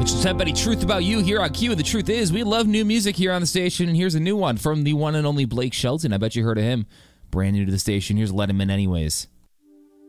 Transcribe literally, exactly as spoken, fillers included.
Which is everybody truth about you here on Q. The truth is, we love new music here on the station. And here's a new one from the one and only Blake Shelton. I bet you heard of him. Brand new to the station. Here's Let Him In Anyways.